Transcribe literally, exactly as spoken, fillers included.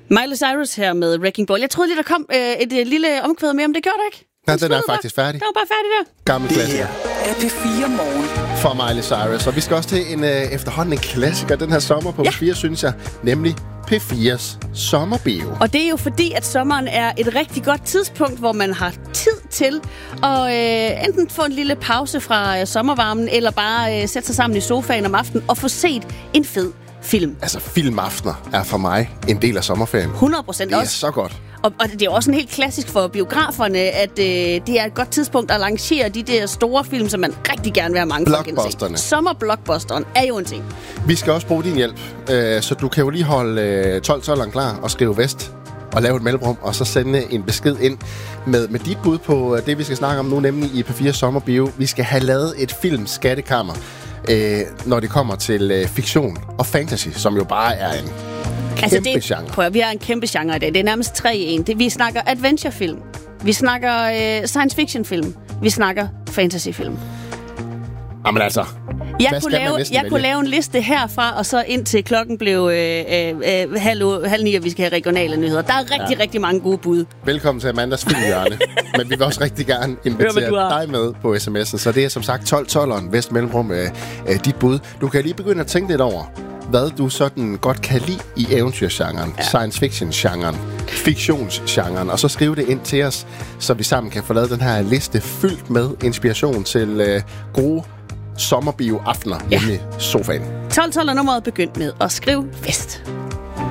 Miley Cyrus her med Wrecking Ball. Jeg troede lige, der kom øh, et øh, lille omkvæd med, om det gjorde det ikke. Nej, den er faktisk færdig. Den var bare færdig der. Gammel klassiker. Det her er P fire Morgen. For Miley Cyrus. Og vi skal også til en øh, efterhånden en klassiker den her sommer på ja. P fire, synes jeg. Nemlig P fires sommerbio. Og det er jo fordi, at sommeren er et rigtig godt tidspunkt, hvor man har tid til at øh, enten få en lille pause fra øh, sommervarmen, eller bare øh, sætte sig sammen i sofaen om aftenen og få set en fed film. Altså, filmaftener er for mig en del af sommerferien. hundrede procent også. Det er så godt. Og, og det er jo også en helt klassisk for biograferne, at øh, det er et godt tidspunkt at lancere de der store film, som man rigtig gerne vil have mange folk ind til. Sommerblockbusteren er jo en ting. Vi skal også bruge din hjælp, øh, så du kan jo lige holde øh, tolv tolveren klar og skrive vest og lave et mellemrum, og så sende en besked ind med, med dit bud på øh, det, vi skal snakke om nu, nemlig i P fire Sommerbio. Vi skal have lavet et filmskattekammer, øh, når det kommer til øh, fiktion og fantasy, som jo bare er en altså kæmpe det, genre. Prøv, vi har en kæmpe genre i dag. Det er nærmest tre i en. Det, vi snakker adventurefilm. Vi snakker øh, science fiction film. Vi snakker fantasyfilm. Jamen altså, Jeg, kunne lave, jeg kunne lave en liste herfra, og så indtil klokken blev øh, øh, halv, halv ni, og vi skal have regionale nyheder. Der er rigtig, ja. rigtig mange gode bud. Velkommen til Amandas filmhjørne. Men vi vil også rigtig gerne invitere Hør, dig med på sms'en. Så det er som sagt tolv tolveren, Vest Mellemrum, øh, øh, dit bud. Du kan lige begynde at tænke lidt over, hvad du sådan godt kan lide i eventyrgenren, ja. science fiction-genren, fiktionsgenren, og så skrive det ind til os, så vi sammen kan få lavet den her liste fyldt med inspiration til øh, gode sommerbio-aftener, ja. nemlig sofaen. tolv tolv er nummeret begyndt med at skrive Vest.